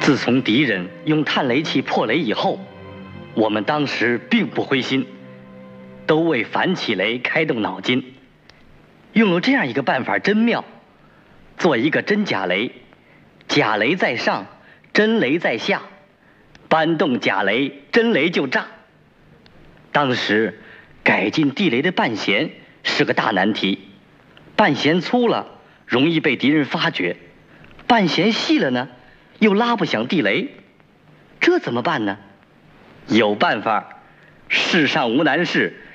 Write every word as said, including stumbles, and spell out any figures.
自从敌人用探雷器破雷以后，我们当时并不灰心，都为反起雷开动脑筋，用了这样一个办法真妙，做一个真假雷，假雷在上，真雷在下，搬动假雷，真雷就炸。当时改进地雷的半弦是个大难题，半弦粗了容易被敌人发觉，半弦细了呢又拉不响地雷，这怎么办呢？有办法，世上无难事，